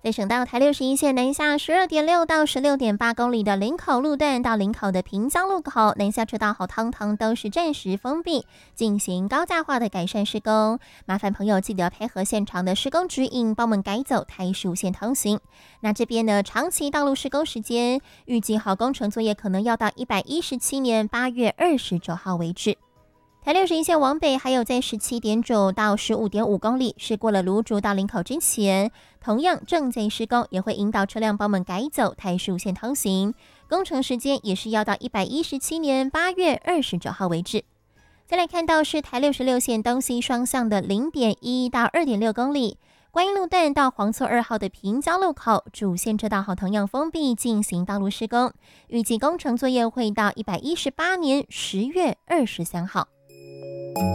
在省道台61线南下12.6到16.8公里的林口路段到林口的平交路口，南下车道好汤汤都是暂时封闭，进行高架化的改善施工。麻烦朋友记得配合现场的施工指引，帮我们改走台15线通行。那这边呢，长期道路施工时间预计好工程作业可能要到117年8月29号为止。台61线往北还有在17.9到15.5公里，是过了芦竹到林口之前，同样正在施工，也会引导车辆帮我们改走台15线通行。工程时间也是要到117年8月29号为止。再来看到是台66线东西双向的0.1到2.6公里，观音路段到黄厝2号的平交路口，主线车道好同样封闭进行道路施工，预计工程作业会到118年10月23号。